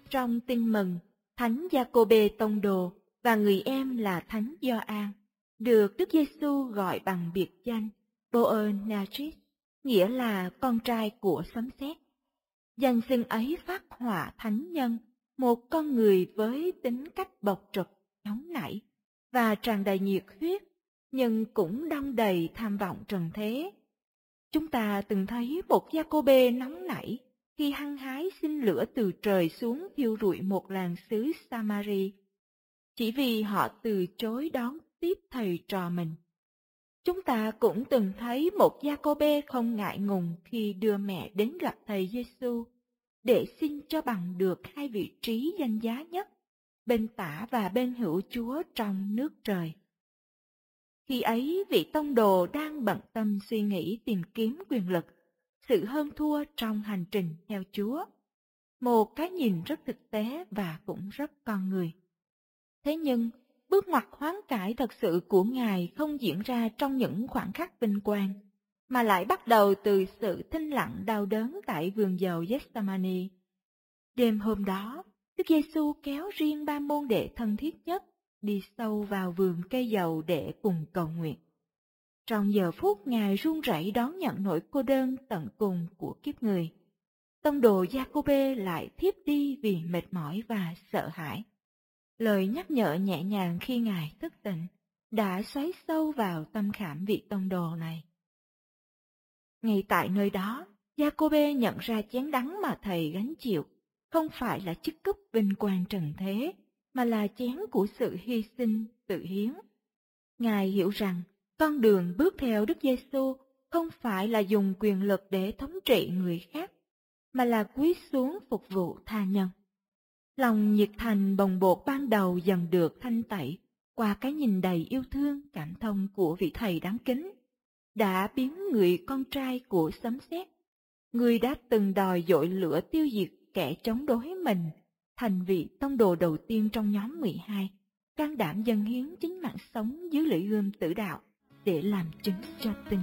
Trong Tin Mừng, Thánh Giacôbê Tông Đồ và người em là Thánh Gioan được Đức Giêsu gọi bằng biệt danh Boanerges, nghĩa là con trai của sấm sét. Danh xưng ấy phác họa thánh nhân, một con người với tính cách bộc trực, nóng nảy và tràn đầy nhiệt huyết, nhưng cũng đong đầy tham vọng trần thế. Chúng ta từng thấy một Giacôbê nóng nảy khi hăng hái xin lửa từ trời xuống thiêu rụi một làng xứ Samari, chỉ vì họ từ chối đón tiếp thầy trò mình. Chúng ta cũng từng thấy một Giacôbê không ngại ngùng khi đưa mẹ đến gặp thầy Giêsu để xin cho bằng được hai vị trí danh giá nhất, bên tả và bên hữu Chúa trong nước trời. Khi ấy, vị tông đồ đang bận tâm suy nghĩ tìm kiếm quyền lực, sự hơn thua trong hành trình theo Chúa. Một cái nhìn rất thực tế và cũng rất con người. Thế nhưng, bước ngoặt hoán cải thật sự của Ngài không diễn ra trong những khoảnh khắc vinh quang, mà lại bắt đầu từ sự thinh lặng đau đớn tại vườn dầu Gethsemane. Đêm hôm đó, Đức Giêsu kéo riêng ba môn đệ thân thiết nhất đi sâu vào vườn cây dầu để cùng cầu nguyện. Trong giờ phút Ngài run rẩy đón nhận nỗi cô đơn tận cùng của kiếp người, tông đồ Giacôbê lại thiếp đi vì mệt mỏi và sợ hãi. Lời nhắc nhở nhẹ nhàng khi Ngài thức tỉnh đã xoáy sâu vào tâm khảm vị tông đồ này. Ngay tại nơi đó, Giacôbê nhận ra chén đắng mà thầy gánh chịu không phải là chiếc cúp vinh quang trần thế, mà là chén của sự hy sinh, tự hiến. Ngài hiểu rằng con đường bước theo Đức Giêsu không phải là dùng quyền lực để thống trị người khác, mà là cúi xuống phục vụ tha nhân. Lòng nhiệt thành bồng bột ban đầu dần được thanh tẩy qua cái nhìn đầy yêu thương, cảm thông của vị thầy đáng kính, đã biến người con trai của sấm sét, người đã từng đòi dội lửa tiêu diệt kẻ chống đối mình, thành vị tông đồ đầu tiên trong nhóm 12, can đảm dâng hiến chính mạng sống dưới lưỡi gươm tử đạo để làm chứng cho tin.